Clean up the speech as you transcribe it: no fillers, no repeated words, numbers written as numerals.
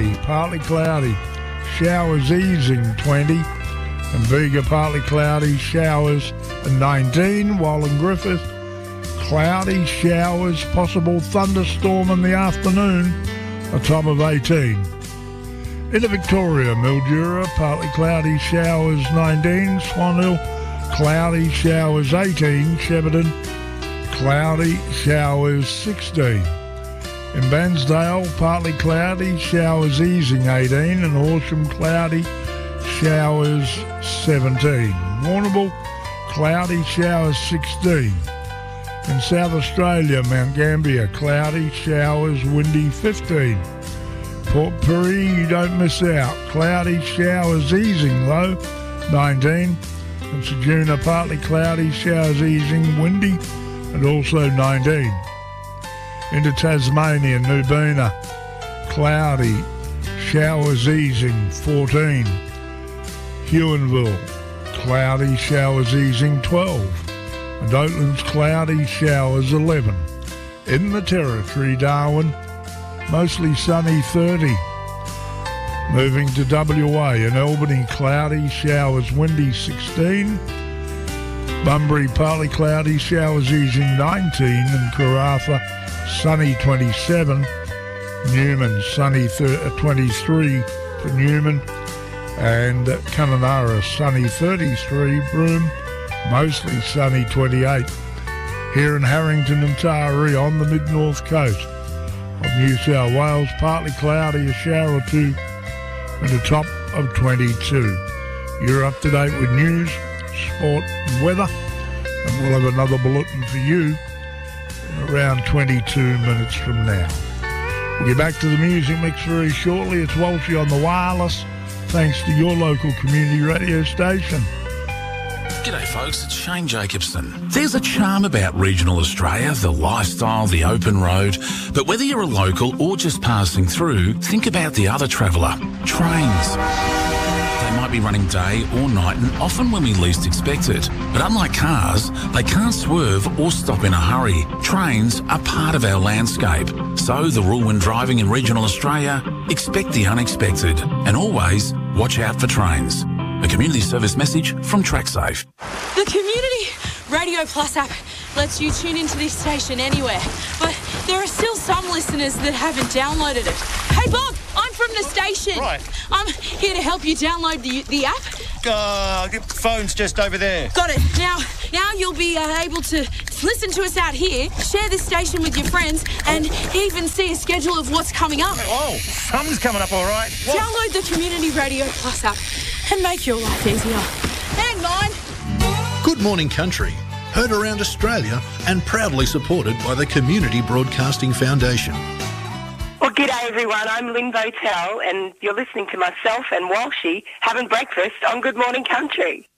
Cloudy, partly cloudy. Showers easing 20. And Bega, partly cloudy. Showers 19. While in Griffith, cloudy, showers, possible thunderstorm in the afternoon, a top of 18. Into Victoria, Mildura, partly cloudy, showers 19. Swan Hill, cloudy, showers 18. Shepparton, cloudy, showers 16. In Bansdale, partly cloudy, showers easing 18. And Horsham, cloudy, showers 17. Warrnambool, cloudy, showers 16. In South Australia, Mount Gambier, cloudy, showers, windy 15. Port Pirie, you don't miss out. Cloudy, showers easing low, 19. And Ceduna, partly cloudy, showers easing, windy, and also 19. Into Tasmania, Nubina, cloudy, showers easing, 14. Huonville, cloudy, showers easing, 12. And Oatlands, cloudy, showers 11. In the Territory, Darwin, mostly sunny 30. Moving to WA, in Albany, cloudy, showers windy 16. Bunbury, partly cloudy, showers easing 19. And Karratha, sunny 27. Newman, sunny 23 for Newman. And Kununurra, sunny 33. Broome, mostly sunny 28. Here in Harrington and Taree on the mid-north coast of New South Wales, partly cloudy, a shower or two, and a top of 22. You're up to date with news, sport and weather, and we'll have another bulletin for you in around 22 minutes from now. We'll get back to the music mix very shortly. It's Walshy on the wireless, thanks to your local community radio station. G'day folks, it's Shane Jacobson. There's a charm about regional Australia, the lifestyle, the open road. But whether you're a local or just passing through, think about the other traveller, trains. They might be running day or night and often when we least expect it. But unlike cars, they can't swerve or stop in a hurry. Trains are part of our landscape. So the rule when driving in regional Australia, expect the unexpected and always watch out for trains. A community service message from TrackSafe. The Community Radio Plus app lets you tune into this station anywhere, but there are still some listeners that haven't downloaded it. Hey Bob, I'm from the station. Right. I'm here to help you download the app. The phone's just over there. Got it. Now you'll be able to listen to us out here, share this station with your friends, and even see a schedule of what's coming up. Oh, something's coming up all right. What? Download the Community Radio Plus app and make your life easier. And mine. Good Morning Country, heard around Australia and proudly supported by the Community Broadcasting Foundation. Well, g'day everyone, I'm Lynn Votel and you're listening to myself and Walshy having breakfast on Good Morning Country.